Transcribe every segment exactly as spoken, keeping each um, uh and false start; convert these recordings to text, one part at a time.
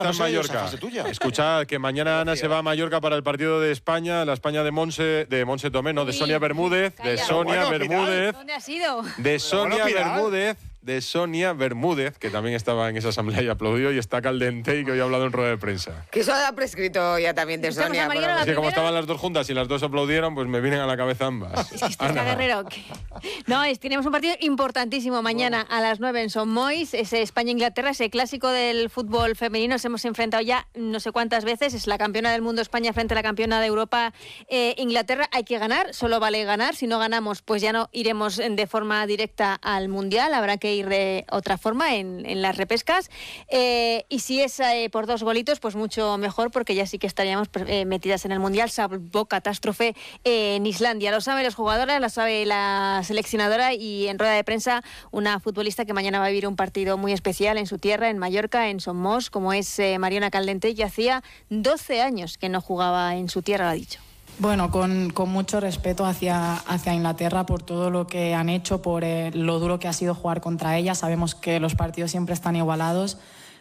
está en Mallorca. Escuchad que mañana Ana se va a Mallorca para el partido de España, la España de Monse, de Monse Tomé, no, de Sonia Bermúdez, de Sonia Bermúdez. ¿Dónde ha sido? De Sonia Bermúdez. De Sonia Bermúdez, que también estaba en esa asamblea y aplaudió, y está caldente y que hoy ha hablado en rueda de prensa. Que eso ha prescrito ya también de Sonia. Es que como estaban las dos juntas y las dos aplaudieron, pues me vienen a la cabeza ambas. Es que está Guerrero. Que... No, es, tenemos un partido importantísimo mañana bueno. a las nueve en Son Moix, ese España-Inglaterra, ese clásico del fútbol femenino. Nos hemos enfrentado ya no sé cuántas veces. Es la campeona del mundo España frente a la campeona de Europa eh, Inglaterra. Hay que ganar, solo vale ganar. Si no ganamos, pues ya no iremos de forma directa al Mundial. Habrá que ir de otra forma en, en las repescas eh, y si es eh, por dos golitos pues mucho mejor, porque ya sí que estaríamos eh, metidas en el Mundial, salvo catástrofe eh, en Islandia. Lo saben los jugadores, lo sabe la seleccionadora, y en rueda de prensa una futbolista que mañana va a vivir un partido muy especial en su tierra, en Mallorca, en Son Moix, como es eh, Mariona Caldentey, que hacía doce años que no jugaba en su tierra, lo ha dicho. Bueno, con, con mucho respeto hacia, hacia Inglaterra por todo lo que han hecho, por eh, lo duro que ha sido jugar contra ella. Sabemos que los partidos siempre están igualados,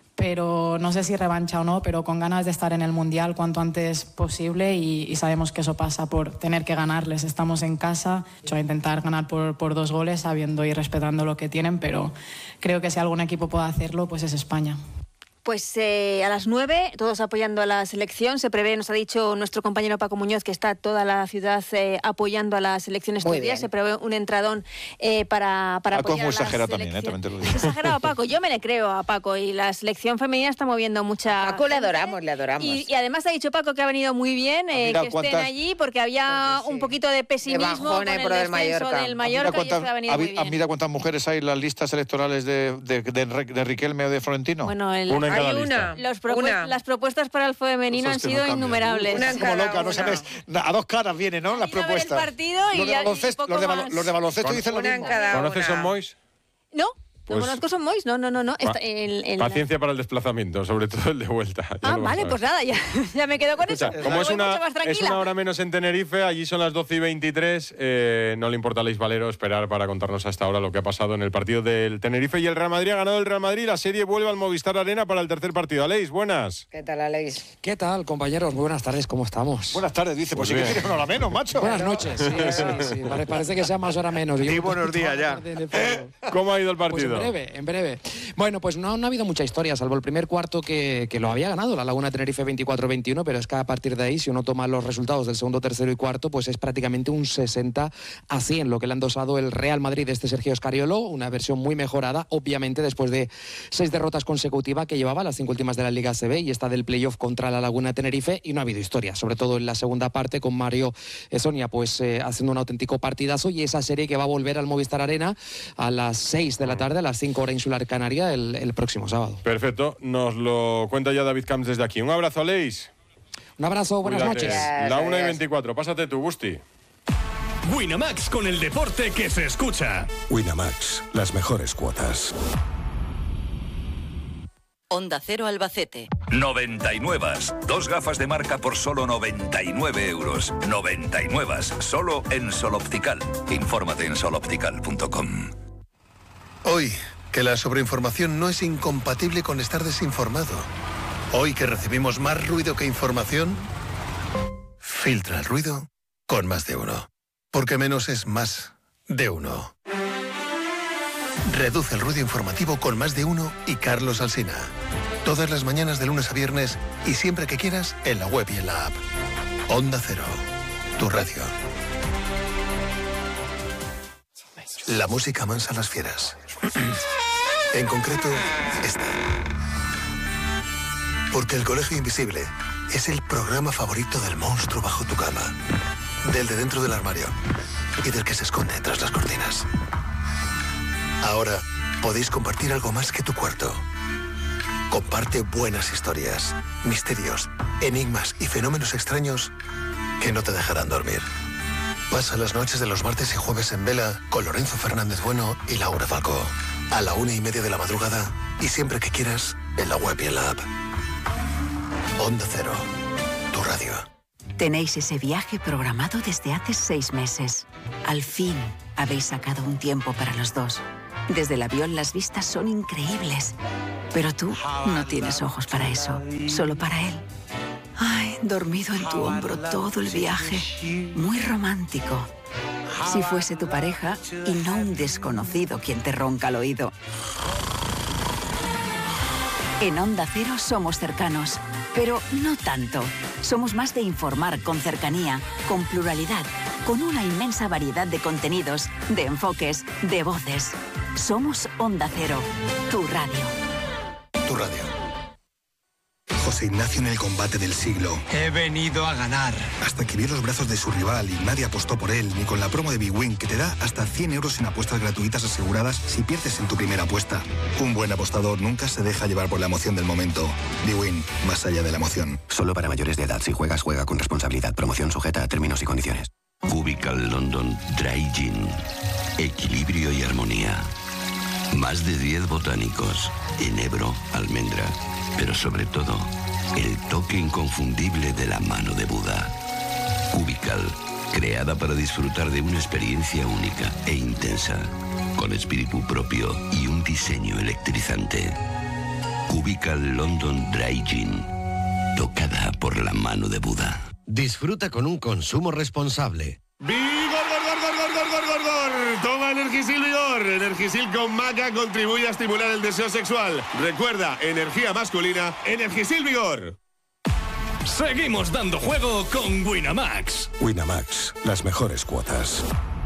pero no sé si revancha o no, pero con ganas de estar en el Mundial cuanto antes posible, y, y sabemos que eso pasa por tener que ganarles. Estamos en casa, a intentar ganar por, por dos goles, sabiendo y respetando lo que tienen, pero creo que si algún equipo puede hacerlo, pues es España. Pues eh, a las nueve, todos apoyando a la selección. Se prevé, nos ha dicho nuestro compañero Paco Muñoz, que está toda la ciudad eh, apoyando a la selección estos días. Se prevé un entradón eh, para, para Paco apoyar es muy a la exagerado selección. también, ¿eh? También te lo digo. Es exagerado a Paco, yo me le creo a Paco, y la selección femenina está moviendo mucha... Paco le gente. adoramos, le adoramos. Y, y además ha dicho Paco que ha venido muy bien eh, que cuántas... estén allí, porque había pues sí. un poquito de pesimismo de con el por descenso Mallorca. del Mallorca, mira y esto ha venido muy bien. Mira cuántas mujeres hay en las listas electorales de, de, de, de Riquelme o de Florentino. Bueno, el, una en cada hay lista. una. Los propu- Una. Las propuestas para el femenino han sido no innumerables. Una en como cada loca, no una. sabes. A dos caras vienen, ¿no? Han Las ido a ver el propuestas. partido y los, de ya- y baloncesto, poco los, de balo- más. los de baloncesto Con- dicen lo Una en mismo. cada ¿Conoces una. Son Moix? No, no Pues- conozco Son Moix, no, no, no. no. Pa- Está en- en- Paciencia para el desplazamiento, sobre todo el de vuelta. Ya Ah, lo vas a vale, ver. pues nada, ya, ya me quedo con Escucha, eso. como Me es voy una, mucho más es tranquila. una hora menos en Tenerife, allí son las doce y veintitrés, eh, no le importa a Aleix Valero esperar para contarnos hasta ahora lo que ha pasado en el partido del Tenerife y el Real Madrid. Ha ganado el Real Madrid, la serie vuelve al Movistar Arena para el tercer partido. Aleix, buenas. ¿Qué tal, Aleix? ¿Qué tal, compañeros? Muy buenas tardes, ¿cómo estamos? Buenas tardes, dice. Pues, Pues sí que bien. tienes una hora menos, macho. Buenas noches, sí, sí, sí. Pare- Parece que sea más hora menos. Y Yo- buenos días ya. de- de- de- ¿Cómo ha ido el Pues partido? en breve, en breve. Bueno, pues no, no ha habido mucha historia, salvo el primer cuarto que, que lo había ganado la Laguna Tenerife veinticuatro veintiuno, pero es que a partir de ahí, si uno toma los resultados del segundo, tercero y cuarto, pues es prácticamente un sesenta a cien lo que le han dosado el Real Madrid de este Sergio Scariolo, una versión muy mejorada, obviamente después de seis derrotas consecutivas que llevaba, las cinco últimas de la Liga A C B y esta del playoff contra la Laguna Tenerife, y no ha habido historia, sobre todo en la segunda parte con Mario Sonia pues eh, haciendo un auténtico partidazo, y esa serie que va a volver al Movistar Arena a las seis de la tarde, a las cinco hora insular canaria, el, el próximo sábado. Perfecto, nos lo cuenta ya David Camps desde aquí. Un abrazo, Aleix. Un abrazo, buenas Cuídate. noches. La una y Adiós. veinticuatro, pásate tú, Gusti. Winamax, con el deporte que se escucha. Winamax, las mejores cuotas. Onda Cero Albacete. noventa y nueve. Dos gafas de marca por solo noventa y nueve euros. noventa y nueve. Solo en Sol Optical. Infórmate en sol optical punto com. Hoy, que la sobreinformación no es incompatible con estar desinformado. Hoy que recibimos más ruido que información, filtra el ruido con Más de Uno. Porque menos es más de uno. Reduce el ruido informativo con Más de Uno y Carlos Alsina. Todas las mañanas de lunes a viernes y siempre que quieras en la web y en la app. Onda Cero, tu radio. La música mansa a las fieras. En concreto, esta. Porque El Colegio Invisible es el programa favorito del monstruo bajo tu cama, del de dentro del armario y del que se esconde tras las cortinas. Ahora podéis compartir algo más que tu cuarto. Comparte buenas historias, misterios, enigmas y fenómenos extraños que no te dejarán dormir. Pasa las noches de los martes y jueves en vela con Lorenzo Fernández Bueno y Laura Falcó. A la una y media de la madrugada y siempre que quieras en la web y en la app. Onda Cero, tu radio. Tenéis ese viaje programado desde hace seis meses. Al fin habéis sacado un tiempo para los dos. Desde el avión las vistas son increíbles. Pero tú no tienes ojos para eso, solo para él. Ay, dormido en tu hombro todo el viaje. Muy romántico. Si fuese tu pareja y no un desconocido quien te ronca al oído. En Onda Cero somos cercanos, pero no tanto. Somos más de informar con cercanía, con pluralidad, con una inmensa variedad de contenidos, de enfoques, de voces. Somos Onda Cero, tu radio. Tu radio. José Ignacio en el combate del siglo. He venido a ganar. Hasta que vio los brazos de su rival y nadie apostó por él, ni con la promo de Big Win, que te da hasta cien euros en apuestas gratuitas aseguradas si pierdes en tu primera apuesta. Un buen apostador nunca se deja llevar por la emoción del momento. Big Win, más allá de la emoción. Solo para mayores de edad. Si juegas, juega con responsabilidad. Promoción sujeta a términos y condiciones. Cubical London Dry Gin. Equilibrio y armonía. Más de diez botánicos. Enebro, almendra. Pero sobre todo, el toque inconfundible de la mano de Buda. Cubical, creada para disfrutar de una experiencia única e intensa, con espíritu propio y un diseño electrizante. Cubical London Dry Gin, tocada por la mano de Buda. Disfruta con un consumo responsable. ¡Vigor, gor, gor, gor, gor, gor, gor, gor! Toma Energisil Vigor. Energisil con maca contribuye a estimular el deseo sexual. Recuerda, energía masculina, Energisil Vigor. Seguimos dando juego con Winamax. Winamax, las mejores cuotas.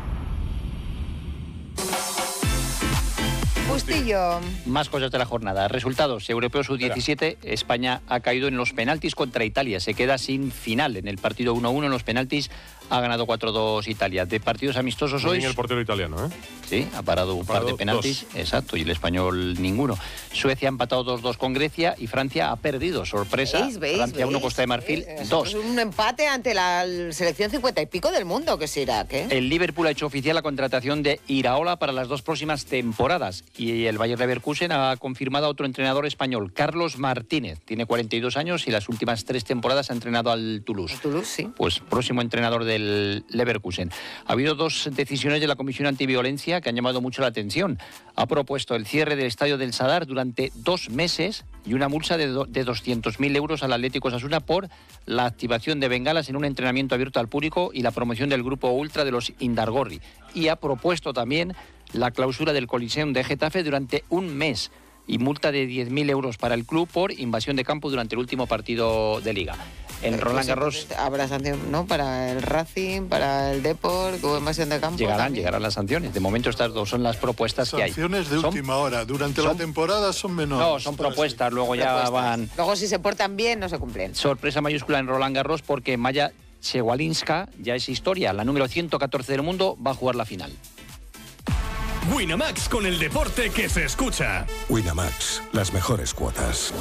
Bustillo. Más cosas de la jornada. Resultados. Europeo sub diecisiete. España ha caído en los penaltis contra Italia. Se queda sin final en el partido uno a uno. En los penaltis ha ganado cuatro dos Italia. De partidos amistosos hoy. el portero italiano, ¿eh? Sí, ha parado un ha parado par de penaltis. Dos. Exacto. Y el español ninguno. Suecia ha empatado dos dos con Grecia y Francia ha perdido. Sorpresa. ¿Veis, veis, Francia uno, Costa de Marfil dos. Es un empate ante la selección cincuenta y pico del mundo, que será, ¿qué? El Liverpool ha hecho oficial la contratación de Iraola para las dos próximas temporadas. Y el Bayer Leverkusen ha confirmado a otro entrenador español, Carlos Martínez. Tiene cuarenta y dos años y las últimas tres temporadas ha entrenado al Toulouse. El Toulouse, sí. Pues próximo entrenador del Leverkusen. Ha habido dos decisiones de la Comisión Antiviolencia que han llamado mucho la atención. Ha propuesto el cierre del estadio del Sadar durante dos meses y una multa de, do, de doscientos mil euros al Atlético Osasuna por la activación de bengalas en un entrenamiento abierto al público y la promoción del grupo ultra de los Indargorri. Y ha propuesto también la clausura del Coliseum de Getafe durante un mes y multa de diez mil euros para el club por invasión de campo durante el último partido de Liga. En Pero Roland Garros... Pues, habrá sanción, ¿no? Para el Racing, para el Depor, que hubo invasión de campo. Llegarán, también. llegarán las sanciones. De momento estas dos son las propuestas que hay. Sanciones de son, última hora. Durante son, la temporada son menores. No, son propuestas, luego ya propuestas. van... Luego si se portan bien no se cumplen. Sorpresa mayúscula en Roland Garros porque Maya Chewalinska ya es historia. La número ciento catorce del mundo va a jugar la final. Winamax con el deporte que se escucha. Winamax, las mejores cuotas.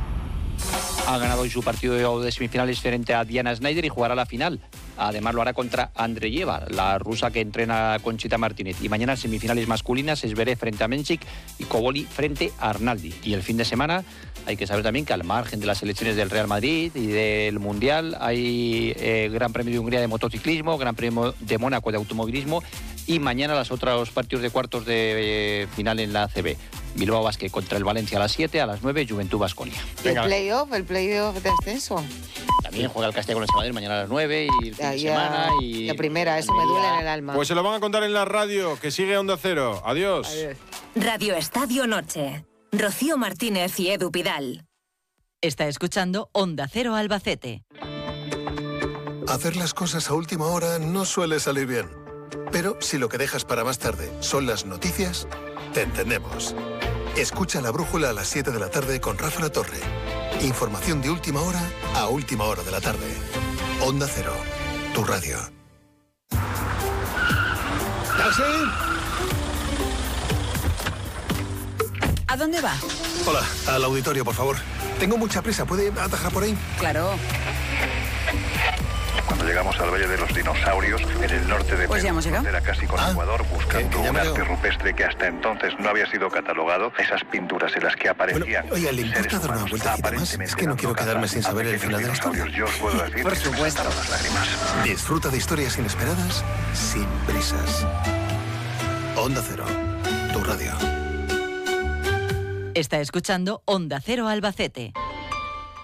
Ha ganado hoy su partido de semifinales frente a Diana Snyder y jugará la final. Además lo hará contra Andreyeva, la rusa que entrena Conchita Martínez. Y mañana semifinales masculinas, Zverev frente a Menchik y Koboli frente a Arnaldi. Y el fin de semana hay que saber también que al margen de las elecciones del Real Madrid y del Mundial hay eh, Gran Premio de Hungría de motociclismo, Gran Premio de Mónaco de automovilismo y mañana los otros partidos de cuartos de eh, final en la A C B. Bilbao Basket contra el Valencia a las siete, a las nueve Juventud Baskonia. ¿Y el playoff? ¿El playoff de ascenso? También juega el Castilla con el Madrid mañana a las nueve y el fin ya, de ya, semana. Y la primera, eso me duele en el alma. Pues se lo van a contar en la radio, que sigue Onda Cero. Adiós. Adiós. Radio Estadio Noche. Rocío Martínez y Edu Pidal. Está escuchando Onda Cero Albacete. Hacer las cosas a última hora no suele salir bien. Pero si lo que dejas para más tarde son las noticias, te entendemos. Escucha La Brújula a las siete de la tarde con Rafa La Torre. Información de última hora a última hora de la tarde. Onda Cero, tu radio. ¿Taxi? ¿A dónde va? Hola, al auditorio, por favor. Tengo mucha prisa, ¿puede atajar por ahí? Claro. Cuando llegamos al Valle de los Dinosaurios, en el norte de pues Perú, frontera casi con ah, Ecuador, buscando que, que un arte veo. rupestre que hasta entonces no había sido catalogado, esas pinturas en las que aparecían. Bueno, oiga, ¿le importa dar una vueltecita más? Es que no quiero quedarme sin saber el final de la historia. Yo os puedo decir Por que se me supuesto. saltaron las lágrimas. Disfruta de historias inesperadas sin prisas. Onda Cero, tu radio. Radio. Está escuchando Onda Cero Albacete.